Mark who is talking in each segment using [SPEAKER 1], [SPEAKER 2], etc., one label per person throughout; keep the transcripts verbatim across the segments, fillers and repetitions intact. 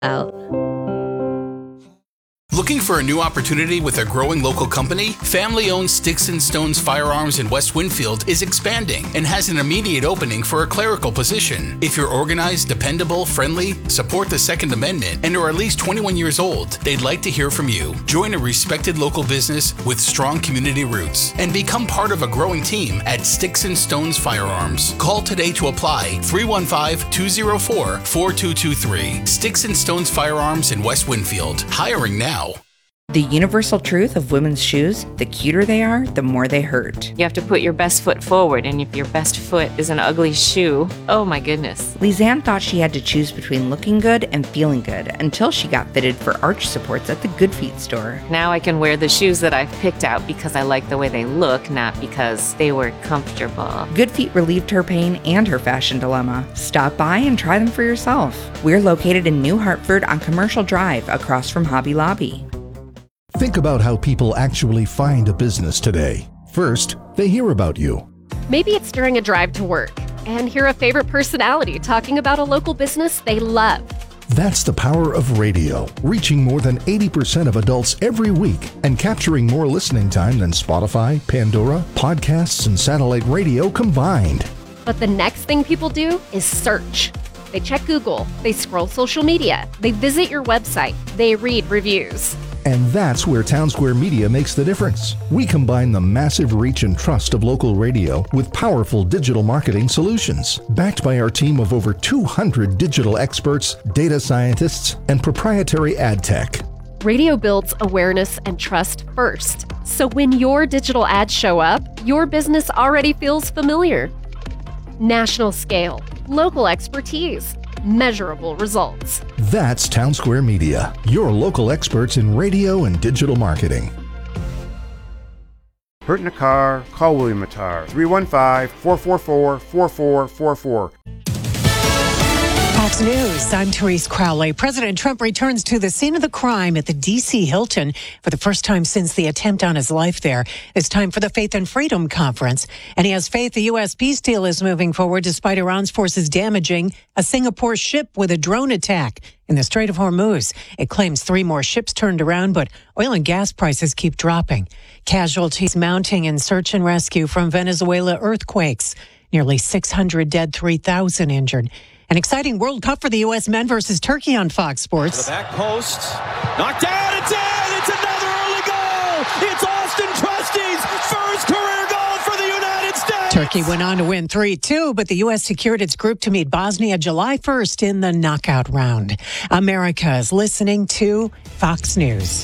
[SPEAKER 1] out.
[SPEAKER 2] Looking for a new opportunity with a growing local company? Family-owned Sticks and Stones Firearms in West Winfield is expanding and has an immediate opening for a clerical position. If you're organized, dependable, friendly, support the Second Amendment, and are at least twenty-one years old, they'd like to hear from you. Join a respected local business with strong community roots and become part of a growing team at Sticks and Stones Firearms. Call today to apply, three one five, two oh four, four two two three. Sticks and Stones Firearms in West Winfield. Hiring now.
[SPEAKER 1] The universal truth of women's shoes, the cuter they are, the more they hurt.
[SPEAKER 3] You have to put your best foot forward, and if your best foot is an ugly shoe, oh my goodness.
[SPEAKER 1] Lisanne thought she had to choose between looking good and feeling good until she got fitted for arch supports at the Good Feet store.
[SPEAKER 3] Now I can wear the shoes that I've picked out because I like the way they look, not because they were comfortable.
[SPEAKER 1] Good Feet relieved her pain and her fashion dilemma. Stop by and try them for yourself. We're located in New Hartford on Commercial Drive across from Hobby Lobby.
[SPEAKER 4] Think about how people actually find a business today. First, they hear about you.
[SPEAKER 5] Maybe it's during a drive to work and hear a favorite personality talking about a local business they love.
[SPEAKER 4] That's the power of radio, reaching more than eighty percent of adults every week and capturing more listening time than Spotify, Pandora, podcasts, and satellite radio combined.
[SPEAKER 5] But the next thing people do is search. They check Google, they scroll social media, they visit your website, they read reviews.
[SPEAKER 4] And that's where Townsquare Media makes the difference. We combine the massive reach and trust of local radio with powerful digital marketing solutions, backed by our team of over two hundred digital experts, data scientists, and proprietary ad tech.
[SPEAKER 5] Radio builds awareness and trust first. So when your digital ads show up, your business already feels familiar. National scale, local expertise, measurable results.
[SPEAKER 4] That's Townsquare Media, your local experts in radio and digital marketing.
[SPEAKER 6] Hurt in a car? Call William Mattar, three one five, four four four, four four four four.
[SPEAKER 7] Fox News, I'm Therese Crowley. President Trump returns to the scene of the crime at the D C Hilton for the first time since the attempt on his life there. It's time for the Faith and Freedom Conference, and he has faith the U S peace deal is moving forward despite Iran's forces damaging a Singapore ship with a drone attack in the Strait of Hormuz. It claims three more ships turned around, but oil and gas prices keep dropping. Casualties mounting in search and rescue from Venezuela earthquakes. Nearly six hundred dead, three thousand injured. An exciting World Cup for the U S men versus Turkey on Fox Sports.
[SPEAKER 8] The back post. Knocked down. It's in. It's another early goal. It's Austin Trusty's first career goal for the United States.
[SPEAKER 7] Turkey went on to win three two, but the U S secured its group to meet Bosnia July first in the knockout round. America is listening to Fox News.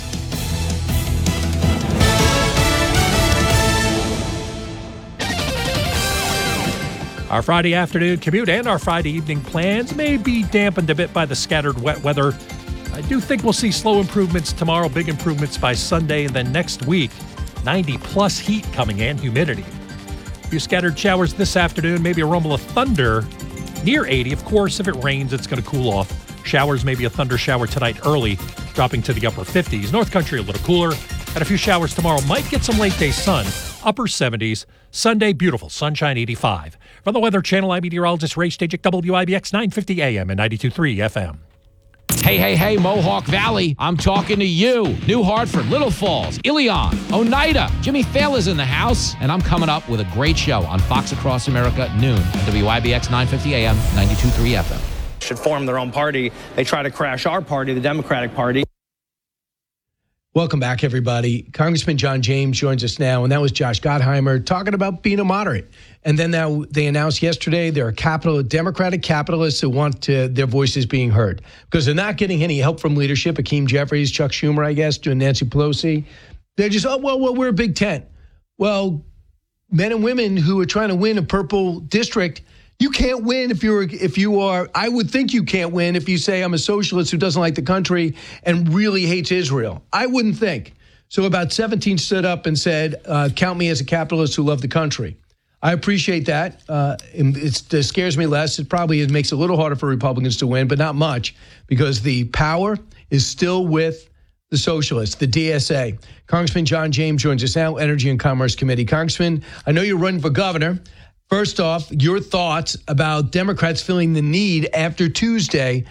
[SPEAKER 9] Our Friday afternoon commute and our Friday evening plans may be dampened a bit by the scattered wet weather. I do think we'll see slow improvements tomorrow, big improvements by Sunday, and then next week, ninety plus heat coming in, humidity. A few scattered showers this afternoon, maybe a rumble of thunder near eighty. Of course, if it rains, it's going to cool off. Showers, maybe a thunder shower tonight early, dropping to the upper fifties. North Country a little cooler. And a few showers tomorrow. Might get some late day sun, upper seventies. Sunday, beautiful, sunshine eighty-five. From the Weather Channel, I'm meteorologist Ray Stajic, W I B X nine fifty A M and ninety-two point three F M.
[SPEAKER 10] Hey, hey, hey, Mohawk Valley, I'm talking to you. New Hartford, Little Falls, Ilion, Oneida. Jimmy Fallon's in the house, and I'm coming up with a great show on Fox Across America at noon at W I B X nine fifty A M, ninety-two point three F M.
[SPEAKER 11] Should form their own party. They try to crash our party, the Democratic Party.
[SPEAKER 12] Welcome back, everybody. Congressman John James joins us now, and that was Josh Gottheimer talking about being a moderate. And then now they announced yesterday there are capital Democratic capitalists who want to, their voices being heard because they're not getting any help from leadership. Hakeem Jeffries, Chuck Schumer, I guess, doing Nancy Pelosi. They're just, oh, well, well, we're a big tent. Well, men and women who are trying to win a purple district, you can't win if you're if you are. I would think you can't win if you say I'm a socialist who doesn't like the country and really hates Israel. I wouldn't think. So about seventeen stood up and said, uh, count me as a capitalist who loved the country. I appreciate that. Uh, it, it scares me less. It probably it makes it a little harder for Republicans to win, but not much because the power is still with the socialists, the D S A. Congressman John James joins us now, Energy and Commerce Committee. Congressman, I know you're running for governor. First off, your thoughts about Democrats feeling the need after Tuesday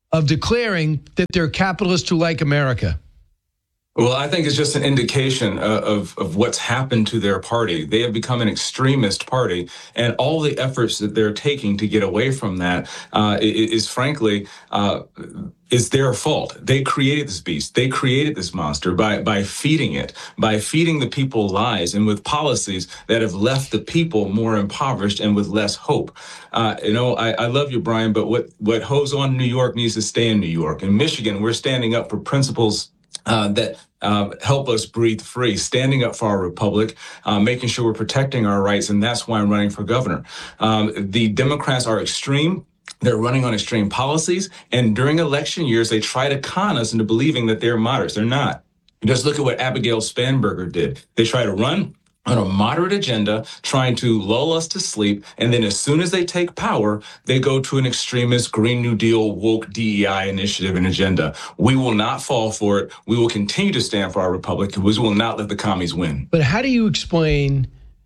[SPEAKER 12] of declaring that they're capitalists who like America?
[SPEAKER 13] Well, I think it's just an indication uh, of, of what's happened to their party. They have become an extremist party, and all the efforts that they're taking to get away from that uh, is, is frankly, uh, is their fault. They created this beast. They created this monster by, by feeding it, by feeding the people lies and with policies that have left the people more impoverished and with less hope. Uh, you know, I, I love you, Brian, but what, what goes on in New York needs to stay in New York. In Michigan, we're standing up for principles Uh, that uh, help us breathe free, standing up for our republic, uh, making sure we're protecting our rights, and that's why I'm running for governor. Um, the Democrats are extreme. They're running on extreme policies, and during election years, they try to con us into believing that they're moderates. They're not. Just look at what Abigail Spanberger did. They try to run on a moderate agenda, trying to lull us to sleep, and then as soon as they take power, they go to an extremist Green New Deal, woke D E I initiative and agenda. We will not fall for it. We will continue to stand for our republic, and we will not let the commies win.
[SPEAKER 12] But how do you explain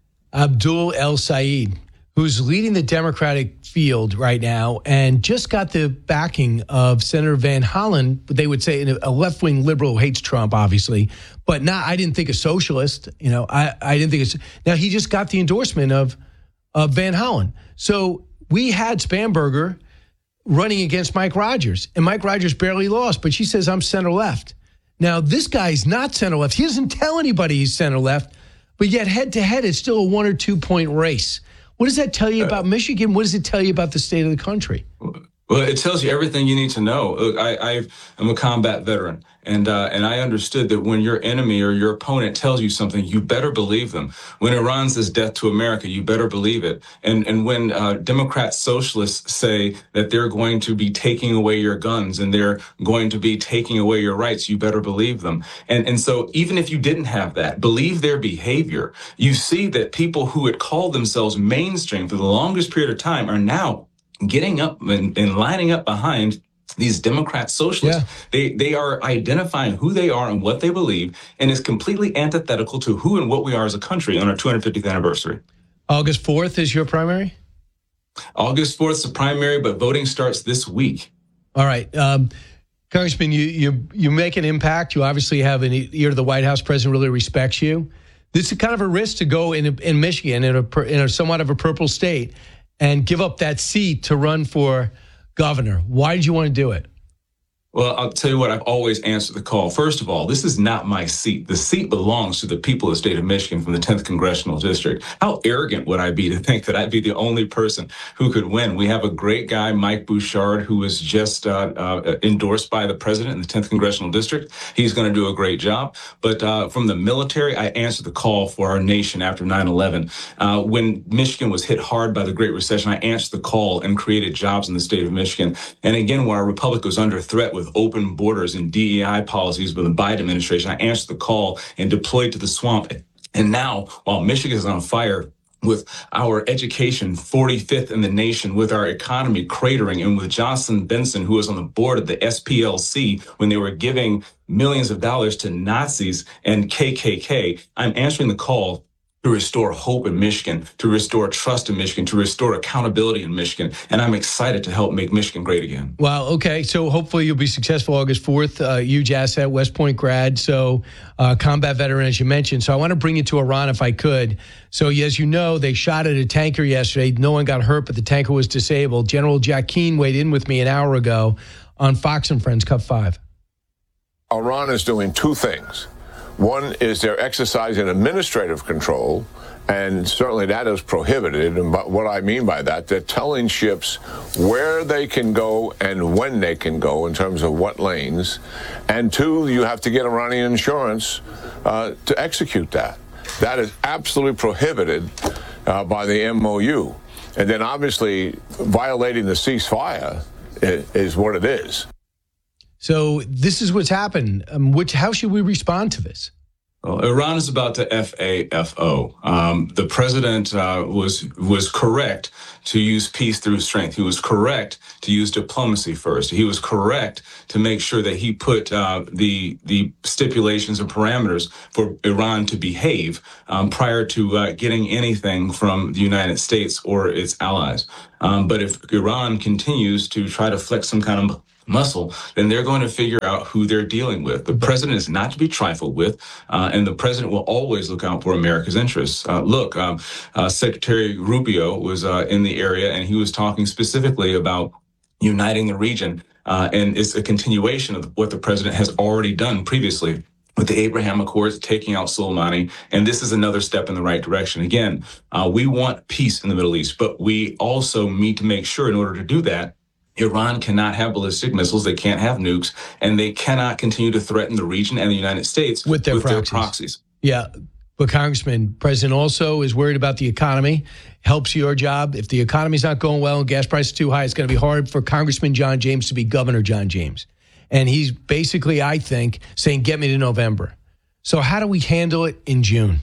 [SPEAKER 12] Abdul El Sayed, who's leading the Democratic field right now and just got the backing of Senator Van Hollen, they would say a left-wing liberal who hates Trump, obviously, but not, I didn't think a socialist, you know, I, I didn't think it's, now he just got the endorsement of, of Van Hollen. So we had Spanberger running against Mike Rogers, and Mike Rogers barely lost, but she says, I'm center-left. Now, this guy's not center-left. He doesn't tell anybody he's center-left, but yet head-to-head, it's still a one- or two-point race. What does that tell you about Michigan? What does it tell you about the state of the country?
[SPEAKER 13] Well, it tells you everything you need to know. Look, I, I am a combat veteran, and uh, and I understood that when your enemy or your opponent tells you something, you better believe them. When Iran says death to America, you better believe it. And and when uh, Democrat socialists say that they're going to be taking away your guns and they're going to be taking away your rights, you better believe them. And and so even if you didn't have that, believe their behavior. You see that people who had called themselves mainstream for the longest period of time are now getting up and, and lining up behind these Democrat socialists. Yeah. They they are identifying who they are and what they believe, and is completely antithetical to who and what we are as a country on our two hundred fiftieth anniversary.
[SPEAKER 12] August fourth is your primary?
[SPEAKER 13] August fourth is the primary, but voting starts this week.
[SPEAKER 12] All right. Um, Congressman, you, you, you make an impact. You obviously have an ear to the White House. President really respects you. This is kind of a risk to go in, in Michigan, in a, in a somewhat of a purple state, and give up that seat to run for governor. Why did you want to do it?
[SPEAKER 13] Well, I'll tell you what, I've always answered the call. First of all, this is not my seat. The seat belongs to the people of the state of Michigan from the tenth Congressional District. How arrogant would I be to think that I'd be the only person who could win? We have a great guy, Mike Bouchard, who was just uh, uh, endorsed by the president in the tenth Congressional District. He's going to do a great job. But uh, from the military, I answered the call for our nation after nine eleven. Uh, when Michigan was hit hard by the Great Recession, I answered the call and created jobs in the state of Michigan. And again, when our republic was under threat with with open borders and D E I policies with the Biden administration, I answered the call and deployed to the swamp. And now, while Michigan is on fire, with our education forty-fifth in the nation, with our economy cratering, and with Johnson Benson, who was on the board of the S P L C when they were giving millions of dollars to Nazis and K K K, I'm answering the call to restore hope in Michigan, to restore trust in Michigan, to restore accountability in Michigan. And I'm excited to help make Michigan great again.
[SPEAKER 12] Wow. Okay. So hopefully you'll be successful August fourth. Uh, huge asset, West Point grad. So uh, combat veteran, as you mentioned. So I want to bring you to Iran if I could. So as you know, they shot at a tanker yesterday. No one got hurt, but the tanker was disabled. General Jack Keane weighed in with me an hour ago on Fox and Friends Cup five.
[SPEAKER 14] Iran is doing two things. One is they're exercising administrative control, and certainly that is prohibited. And what I mean by that, they're telling ships where they can go and when they can go in terms of what lanes. And two, you have to get Iranian insurance uh, to execute that. That is absolutely prohibited uh, by the M O U. And then obviously violating the ceasefire is, is what it is.
[SPEAKER 12] So this is what's happened. Um, which, how should we respond to this?
[SPEAKER 13] Well, Iran is about to F A F O. Um, the president uh, was was correct to use peace through strength. He was correct to use diplomacy first. He was correct to make sure that he put uh, the the stipulations and parameters for Iran to behave um, prior to uh, getting anything from the United States or its allies. Um, but if Iran continues to try to flex some kind of muscle, then they're going to figure out who they're dealing with. The president is not to be trifled with, uh, and the president will always look out for America's interests. Uh, look, um, uh, Secretary Rubio was uh, in the area, and he was talking specifically about uniting the region, uh, and it's a continuation of what the president has already done previously with the Abraham Accords, taking out Soleimani, and this is another step in the right direction. Again, uh, we want peace in the Middle East, but we also need to make sure in order to do that, Iran cannot have ballistic missiles, they can't have nukes, and they cannot continue to threaten the region and the United States
[SPEAKER 12] with their,
[SPEAKER 13] with
[SPEAKER 12] proxies.
[SPEAKER 13] their proxies.
[SPEAKER 12] Yeah, but Congressman, President also is worried about the economy, helps your job. If the economy's not going well and gas prices too high, it's going to be hard for Congressman John James to be Governor John James. And he's basically, I think, saying, get me to November. So how do we handle it in June?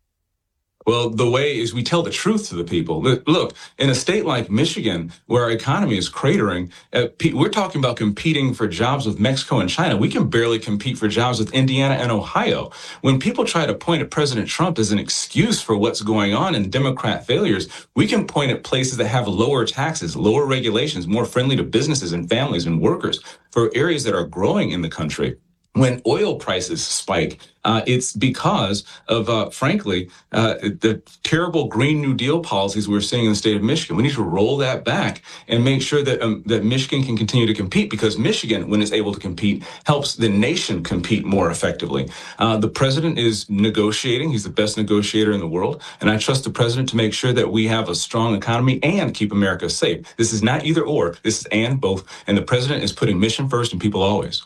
[SPEAKER 13] Well, the way is we tell the truth to the people. Look, in a state like Michigan, where our economy is cratering, uh, we're talking about competing for jobs with Mexico and China. We can barely compete for jobs with Indiana and Ohio. When people try to point at President Trump as an excuse for what's going on and Democrat failures, we can point at places that have lower taxes, lower regulations, more friendly to businesses and families and workers, for areas that are growing in the country. When oil prices spike, uh, it's because of, uh, frankly, uh, the terrible Green New Deal policies we're seeing in the state of Michigan. We need to roll that back and make sure that um, that Michigan can continue to compete, because Michigan, when it's able to compete, helps the nation compete more effectively. Uh, the president is negotiating. He's the best negotiator in the world. And I trust the president to make sure that we have a strong economy and keep America safe. This is not either or. This is and both. And the president is putting mission first and people always.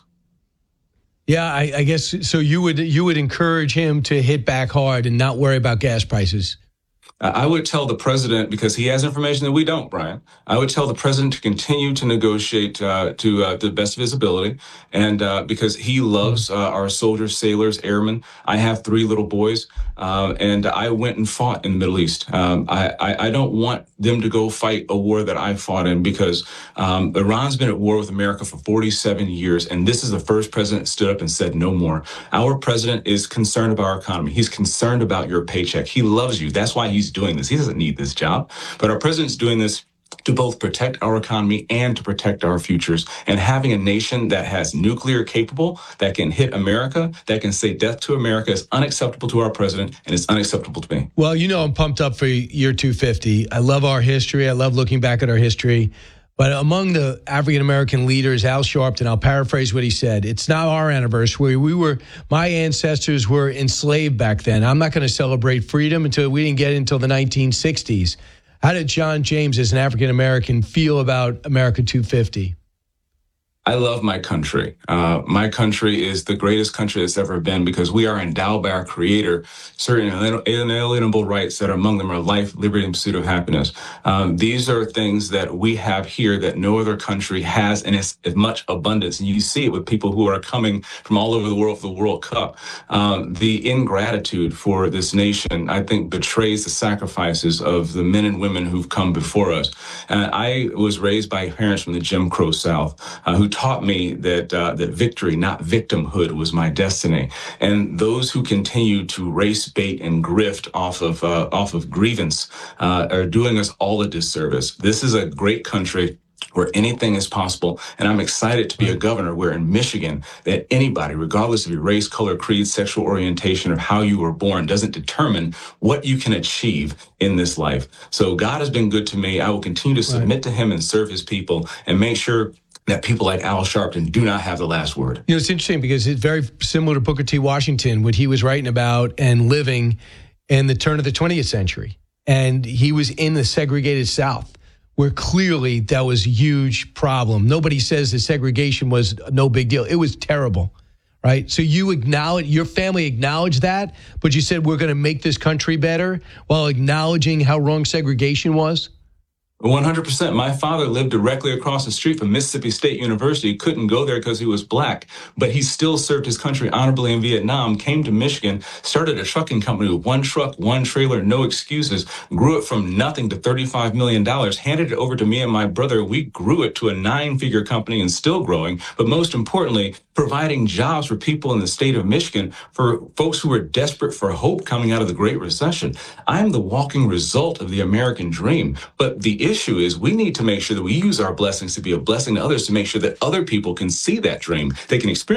[SPEAKER 12] Yeah, I, I guess so. You would you would encourage him to hit back hard and not worry about gas prices.
[SPEAKER 13] I would tell the president, because he has information that we don't, Brian, I would tell the president to continue to negotiate uh, to uh, the best of his ability. And uh, because he loves uh, our soldiers, sailors, airmen. I have three little boys, uh, and I went and fought in the Middle East. Um, I, I, I don't want them to go fight a war that I fought in, because um, Iran's been at war with America for forty-seven years. And this is the first president that stood up and said no more. Our president is concerned about our economy. He's concerned about your paycheck. He loves you. That's why he's doing this. He doesn't need this job, but our president's doing this to both protect our economy and to protect our futures. And having a nation that has nuclear capable, that can hit America, that can say death to America, is unacceptable to our president, and it's unacceptable to me.
[SPEAKER 12] Well, you know, I'm pumped up for year two fifty. I love our history. I love looking back at our history. But among the African-American leaders, Al Sharpton, I'll paraphrase what he said. It's not our anniversary. We were, my ancestors were enslaved back then. I'm not going to celebrate freedom until we didn't get it until the nineteen sixties. How did John James, as an African-American, feel about America two fifty?
[SPEAKER 13] I love my country. Uh, my country is the greatest country that's ever been, because we are endowed by our Creator certain inalienable rights that among them are life, liberty, and pursuit of happiness. Um, these are things that we have here that no other country has in as, as much abundance. And you see it with people who are coming from all over the world for the World Cup. Um, the ingratitude for this nation, I think, betrays the sacrifices of the men and women who've come before us. And I was raised by parents from the Jim Crow South uh, who taught me that uh, that victory, not victimhood, was my destiny. And those who continue to race bait and grift off of uh, off of grievance uh, are doing us all a disservice. This is a great country where anything is possible. And I'm excited to be a governor where in Michigan, that anybody, regardless of your race, color, creed, sexual orientation, or how you were born, doesn't determine what you can achieve in this life. So God has been good to me. I will continue to submit right. to him and serve his people and make sure that people like Al Sharpton do not have the last word.
[SPEAKER 12] You know, it's interesting because it's very similar to Booker T. Washington, what he was writing about and living in the turn of the twentieth century. And he was in the segregated South, where clearly that was a huge problem. Nobody says that segregation was no big deal. It was terrible, right? So you acknowledge, your family acknowledged that, but you said we're going to make this country better while acknowledging how wrong segregation was?
[SPEAKER 13] one hundred percent. My father lived directly across the street from Mississippi State University. He couldn't go there because he was black, but he still served his country honorably in Vietnam, came to Michigan, started a trucking company with one truck, one trailer, no excuses, grew it from nothing to thirty-five million dollars, handed it over to me and my brother. We grew it to a nine-figure company and still growing, but most importantly, providing jobs for people in the state of Michigan, for folks who were desperate for hope coming out of the Great Recession. I'm the walking result of the American dream, but the issue is we need to make sure that we use our blessings to be a blessing to others, to make sure that other people can see that dream. They can experience